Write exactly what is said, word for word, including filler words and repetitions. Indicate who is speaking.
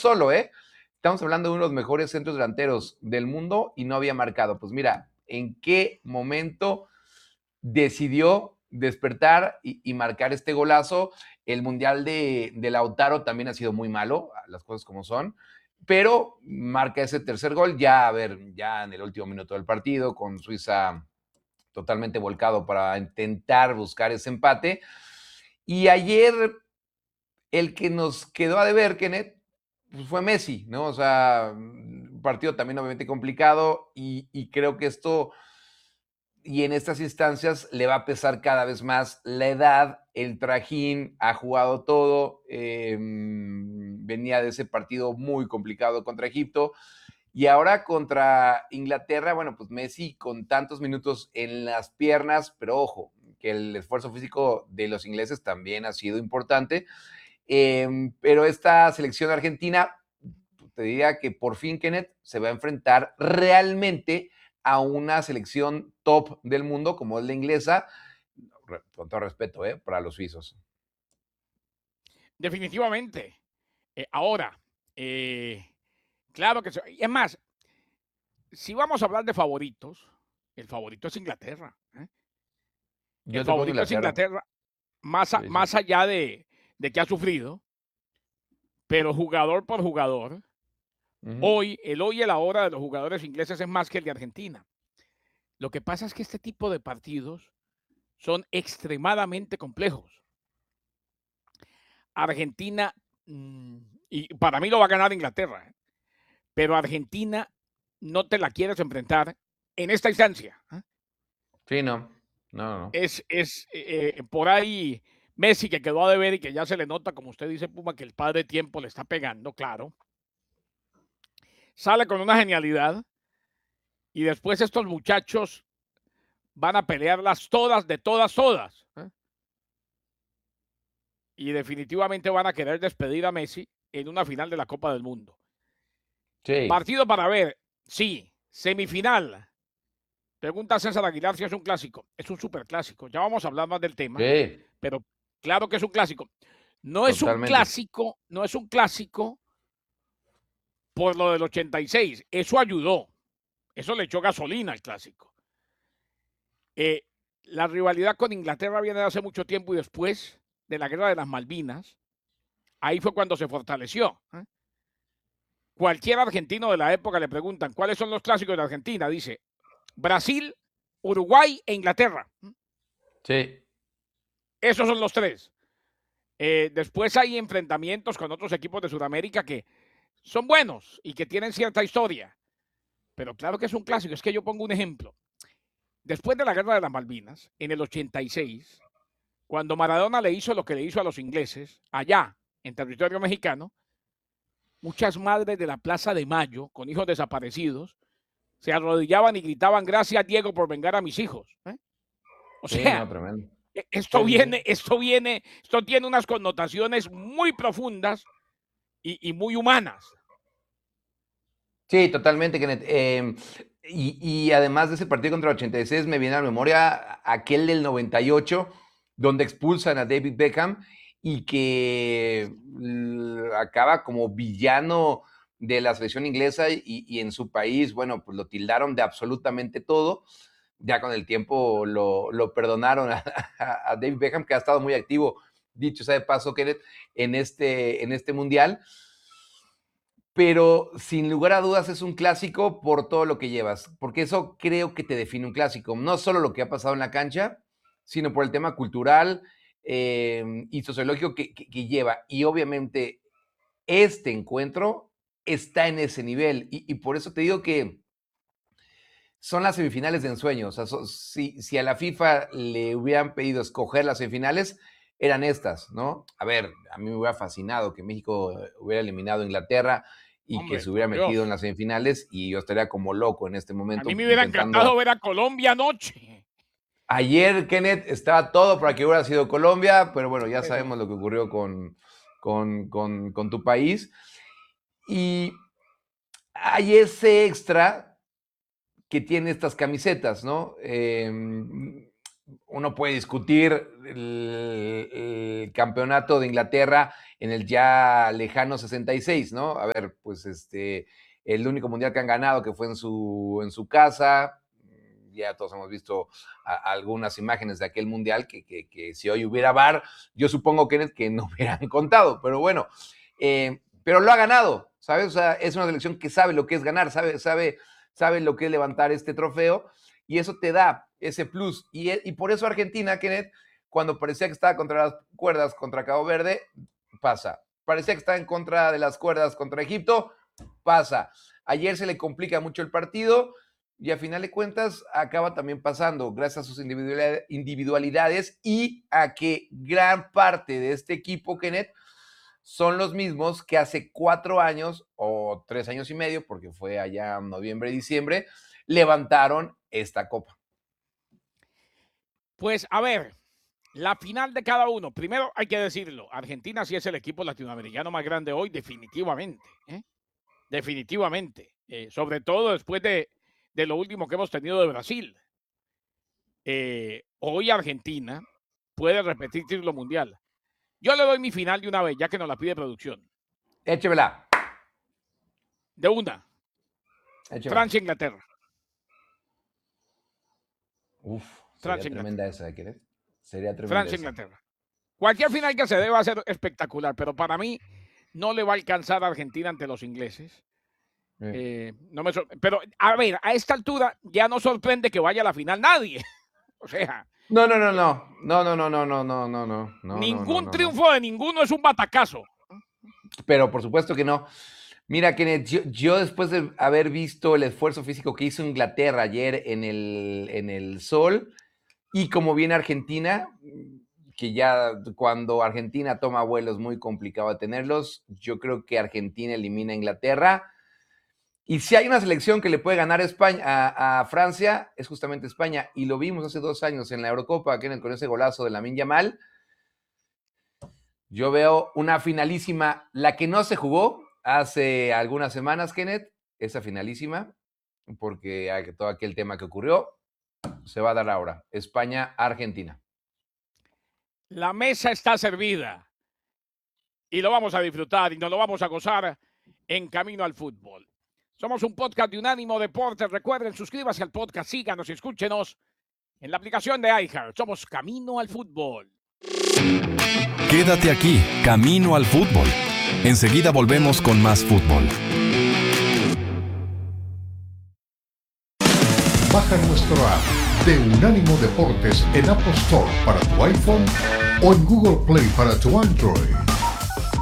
Speaker 1: solo, ¿eh? Estamos hablando de uno de los mejores centros delanteros del mundo y no había marcado. Pues mira, ¿en qué momento decidió despertar y, y marcar este golazo? El Mundial de, de Lautaro también ha sido muy malo, las cosas como son, pero marca ese tercer gol ya, a ver, ya en el último minuto del partido, con Suiza totalmente volcado para intentar buscar ese empate. Y ayer el que nos quedó a deber, Kenneth, pues fue Messi, ¿no? O sea, un partido también obviamente complicado y, y creo que esto y en estas instancias le va a pesar cada vez más la edad, el trajín, ha jugado todo, eh, venía de ese partido muy complicado contra Egipto y ahora contra Inglaterra, bueno, pues Messi con tantos minutos en las piernas, pero ojo, que el esfuerzo físico de los ingleses también ha sido importante, eh, pero esta selección argentina, te diría que por fin, Kenneth, se va a enfrentar realmente a una selección top del mundo como es la inglesa, con todo respeto, ¿eh? Para los suizos.
Speaker 2: Definitivamente. Eh, ahora, eh, claro que... Se, es más, si vamos a hablar de favoritos, el favorito es Inglaterra. ¿eh? El
Speaker 1: Yo te pongo
Speaker 2: favorito es
Speaker 1: Inglaterra.
Speaker 2: Inglaterra, más, a,
Speaker 1: Sí, sí.
Speaker 2: más allá de, de que ha sufrido, pero jugador por jugador,
Speaker 1: Uh -huh.
Speaker 2: hoy, el hoy y el ahora de los jugadores ingleses es más que el de Argentina. Lo que pasa es que este tipo de partidos son extremadamente complejos. Argentina, mmm, y para mí lo va a ganar Inglaterra, ¿eh? Pero Argentina no te la quieres enfrentar en esta instancia. ¿eh?
Speaker 1: Sí, no. No, no.
Speaker 2: Es, es eh, por ahí Messi que quedó a deber y que ya se le nota, como usted dice, Puma, que el padre tiempo le está pegando, claro. Sale con una genialidad y después estos muchachos van a pelearlas todas, de todas, todas. ¿eh? Y definitivamente van a querer despedir a Messi en una final de la Copa del Mundo.
Speaker 1: Sí.
Speaker 2: Partido para ver, sí. Semifinal. Pregunta César Aguilar si es un clásico. Es un superclásico. Ya vamos a hablar más del tema,
Speaker 1: Sí.
Speaker 2: pero claro que es un clásico. No es un
Speaker 1: Totalmente.
Speaker 2: clásico, no es un clásico por lo del ochenta y seis. Eso ayudó. Eso le echó gasolina al clásico. Eh, la rivalidad con Inglaterra viene de hace mucho tiempo y después de la guerra de las Malvinas, ahí fue cuando se fortaleció. ¿eh? Cualquier argentino de la época le preguntan cuáles son los clásicos de Argentina. Dice Brasil, Uruguay e Inglaterra.
Speaker 1: Sí.
Speaker 2: Esos son los tres. Eh, después hay enfrentamientos con otros equipos de Sudamérica que son buenos y que tienen cierta historia. Pero claro que es un clásico. Es que yo pongo un ejemplo. Después de la guerra de las Malvinas, en el ochenta y seis, cuando Maradona le hizo lo que le hizo a los ingleses, allá, en territorio mexicano, muchas madres de la Plaza de Mayo, con hijos desaparecidos, se arrodillaban y gritaban, gracias Diego por vengar a mis hijos. ¿eh? O
Speaker 1: Sí, no,
Speaker 2: sea,
Speaker 1: tremendo.
Speaker 2: esto
Speaker 1: Sí, sí,
Speaker 2: viene,
Speaker 1: sí.
Speaker 2: esto viene, esto tiene unas connotaciones muy profundas y, y muy humanas.
Speaker 1: Sí, totalmente, Kenneth. Eh, y, y, además de ese partido contra el ochenta y seis, me viene a la memoria aquel del noventa y ocho, donde expulsan a David Beckham y que acaba como villano de la selección inglesa y, y en su país, bueno, pues lo tildaron de absolutamente todo. Ya con el tiempo lo, lo perdonaron a, a, David Beckham, que ha estado muy activo, dicho sea de paso, Kenneth, en este, en este mundial. Pero sin lugar a dudas es un clásico por todo lo que llevas, porque eso creo que te define un clásico, no solo lo que ha pasado en la cancha, sino por el tema cultural eh, y sociológico que, que, que, lleva. Y obviamente este encuentro está en ese nivel y, y por eso te digo que son las semifinales de ensueño. O sea, so, si, si a la FIFA le hubieran pedido escoger las semifinales, eran estas, ¿no? A ver, a mí me hubiera fascinado que México hubiera eliminado a Inglaterra y que
Speaker 2: Hombre,
Speaker 1: se hubiera
Speaker 2: por
Speaker 1: metido en
Speaker 2: Dios.
Speaker 1: las semifinales y yo estaría como loco en este
Speaker 2: A mí
Speaker 1: momento
Speaker 2: me hubiera encantado
Speaker 1: intentando...
Speaker 2: ver a Colombia anoche.
Speaker 1: Ayer, Kenneth, estaba todo para que hubiera sido Colombia, pero bueno, ya sabemos lo que ocurrió con, con, con, con tu país. Y hay ese extra que tiene estas camisetas, ¿no? Eh, uno puede discutir el, el campeonato de Inglaterra en el ya lejano sesenta y seis, ¿no? A ver, pues este, el único mundial que han ganado que fue en su, en su casa. Ya todos hemos visto a, a algunas imágenes de aquel mundial que, que, que si hoy hubiera V A R, yo supongo que, que no hubieran contado, pero bueno, eh, pero lo ha ganado, ¿sabes? O sea, es una selección que sabe lo que es ganar, sabe, sabe, sabe lo que es levantar este trofeo, y eso te da ese plus. Y, y por eso Argentina, Kenneth, cuando parecía que estaba contra las cuerdas contra Cabo Verde, pasa. Parecía que estaba en contra de las cuerdas contra Egipto, pasa. Ayer se le complica mucho el partido, y a final de cuentas acaba también pasando gracias a sus individualidades y a que gran parte de este equipo, Kenneth, son los mismos que hace cuatro años o tres años y medio, porque fue allá en noviembre y diciembre, levantaron esta copa.
Speaker 2: Pues a ver, la final de cada uno. Primero hay que decirlo, Argentina sí es el equipo latinoamericano más grande hoy, definitivamente. ¿eh? Definitivamente. Eh, sobre todo después de, de lo último que hemos tenido de Brasil. Eh, hoy Argentina puede repetir título mundial. Yo le doy mi final de una vez, ya que nos la pide producción.
Speaker 1: Échemela.
Speaker 2: De una.
Speaker 1: Échemela.
Speaker 2: Francia-Inglaterra.
Speaker 1: Uf, sería tremenda esa, ¿quieres? Sería tremenda
Speaker 2: Francia-Inglaterra. Cualquier final que se dé va a ser espectacular, pero para mí no le va a alcanzar a Argentina ante los ingleses. Sí. Eh, no me pero, a ver, a esta altura ya no sorprende que vaya a la final nadie. O sea...
Speaker 1: No, no, no, no. No, no, no, no, no, no, no, no. no
Speaker 2: ningún
Speaker 1: no, no,
Speaker 2: triunfo
Speaker 1: no.
Speaker 2: de ninguno es un batacazo.
Speaker 1: Pero por supuesto que no. Mira, Kenneth, yo, yo después de haber visto el esfuerzo físico que hizo Inglaterra ayer en el, en el sol, y como viene Argentina, que ya cuando Argentina toma vuelos es muy complicado de tenerlos, yo creo que Argentina elimina a Inglaterra. Y si hay una selección que le puede ganar a, España, a, a Francia, es justamente España. Y lo vimos hace dos años en la Eurocopa, Kenneth, con ese golazo de Lamine Yamal. Yo veo una finalísima, la que no se jugó hace algunas semanas, Kenneth, esa finalísima, porque hay todo aquel tema que ocurrió, se va a dar ahora. España-Argentina.
Speaker 2: La mesa está servida y lo vamos a disfrutar y nos lo vamos a gozar en Camino al Fútbol. Somos un podcast de Unánimo Deportes. Recuerden, suscríbanse al podcast, síganos y escúchenos en la aplicación de iHeart. Somos Camino al Fútbol.
Speaker 3: Quédate aquí, Camino al Fútbol. Enseguida volvemos con más fútbol.
Speaker 4: Baja nuestro app de Unánimo Deportes en Apple Store para tu iPhone o en Google Play para tu Android.